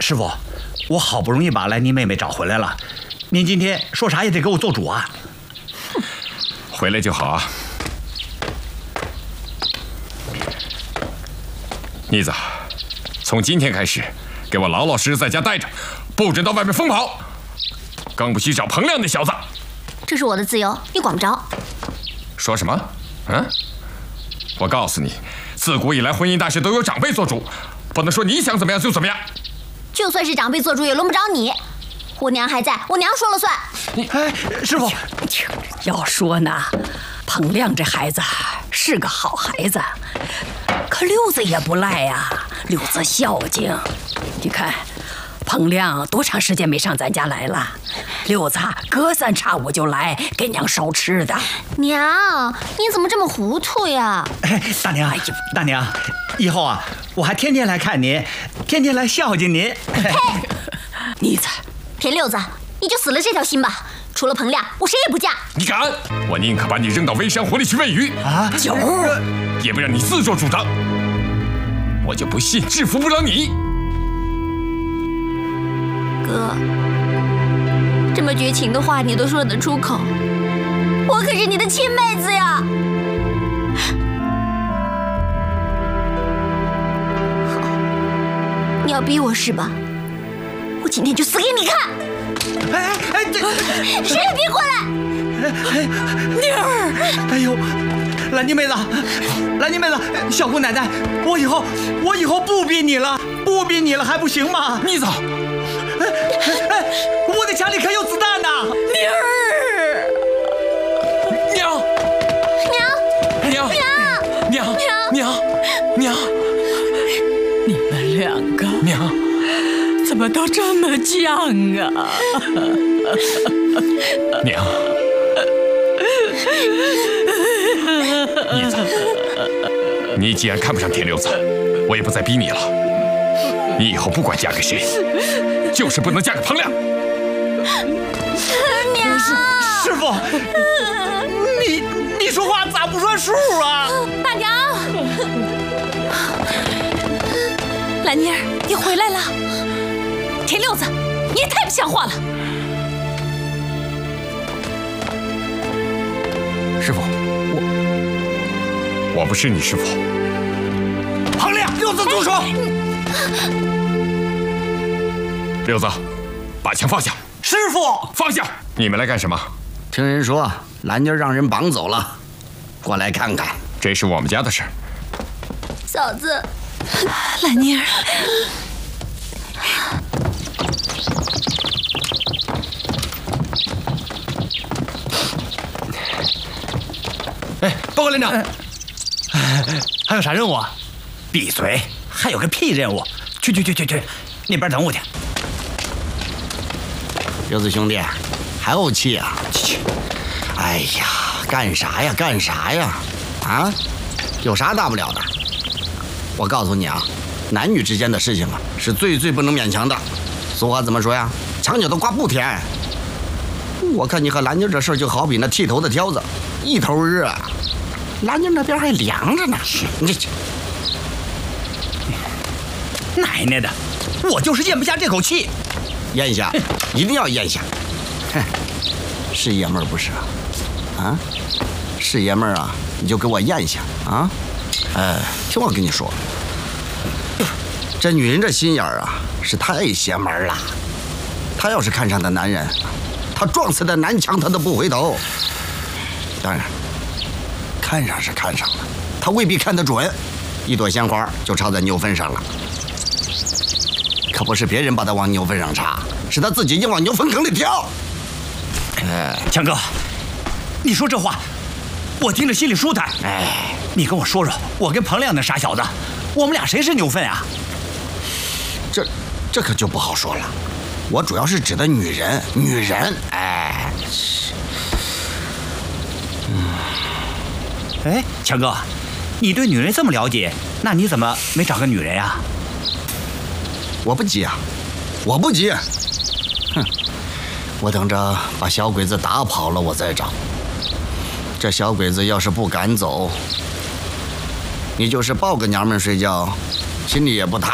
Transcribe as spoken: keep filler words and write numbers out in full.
师傅，我好不容易把兰妮妹妹找回来了，您今天说啥也得给我做主啊！ 回来就好啊。妮子，从今天开始，给我老老实实在家待着，不准到外面疯跑，更不许找彭亮那小子。 这是我的自由，你管不着。 说什么？嗯？我告诉你，自古以来婚姻大事都由长辈做主，不能说你想怎么样就怎么样。 就算是长辈做主，也轮不着你。我娘还在，我娘说了算。 你哎，师傅， 听着，要说呢，彭亮这孩子是个好孩子，可六子也不赖呀、啊，六子孝敬。你看，彭亮多长时间没上咱家来了？六子隔三差五就来给娘烧吃的。 娘，你怎么这么糊涂呀？ 哎，大娘，哎、大娘，以后啊，我还天天来看您，天天来孝敬您。 呸！ 妮子， 田六子，你就死了这条心吧。除了彭亮，我谁也不嫁。 你敢？我宁可把你扔到微山湖里去喂鱼啊！ 九， 也不让你自作主张。我就不信制服不了你。 哥，这么绝情的话你都说得出口，我可是你的亲妹子呀！好，你要逼我是吧？我今天就死给你看！ 哎哎，这谁也别过来！ 哎，妮儿，哎呦，兰妮妹子，兰妮妹子，小姑奶奶，我以后我以后不逼你了，不逼你了还不行吗？ 妮子。 哎哎，我的枪里可有子弹呢！ 妮儿， 娘，娘，娘，娘，娘，娘， 你们两个娘， 怎么都这么犟啊？ 娘，妮子，你既然看不上田六子，我也不再逼你了。你以后不管嫁给谁，就是不能嫁给彭亮。 娘， 师师傅，你你说话咋不算数啊？ 大娘， 兰妮儿，你回来了。田六子，你也太不像话了。 师傅， 我我不是你师傅。 彭亮，六子住手！ 六子，把枪放下。 师傅， 放下！你们来干什么？ 听人说兰妮让人绑走了，过来看看。 这是我们家的事。 嫂子， 兰妮儿， 哎，报告连长，还有啥任务啊？闭嘴！还有个屁任务！去去去去去，那边等我去。 六子兄弟，还怄气啊？去！哎呀，干啥呀？干啥呀？啊？有啥大不了的？我告诉你啊，男女之间的事情啊，是最最不能勉强的。俗话怎么说呀？墙角的瓜不甜。我看你和兰妮这事儿就好比那剃头的挑子，一头热，兰妮那边还凉着呢。你这奶奶的，我就是咽不下这口气。 咽下，一定要咽下。哼，是爷们儿不是啊？啊，是爷们儿啊，你就给我咽下啊！哎，听我跟你说，这女人这心眼儿啊，是太邪门了。她要是看上的男人，她撞死的南墙她都不回头。当然，看上是看上了，她未必看得准，一朵鲜花就插在牛粪上了。可不是别人把她往牛粪上插，是她自己硬往牛粪坑里跳。 哎，强哥，你说这话，我听着心里舒坦。 哎， 你跟我说说，我跟彭亮那傻小子，我们俩谁是牛粪啊？ 这这可就不好说了。我主要是指的女人，女人。哎， 嗯，哎，强哥，你对女人这么了解，那你怎么没找个女人呀？ 我不急啊，我不急。哼，我等着把小鬼子打跑了，我再找。这小鬼子要是不赶走，你就是抱个娘们睡觉，心里也不踏